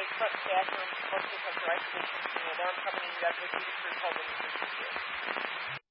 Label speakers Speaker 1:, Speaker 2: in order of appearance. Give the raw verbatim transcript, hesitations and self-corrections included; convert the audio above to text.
Speaker 1: Facebook, Catherine, most of them dry conditions, and I'm coming in that with you through home and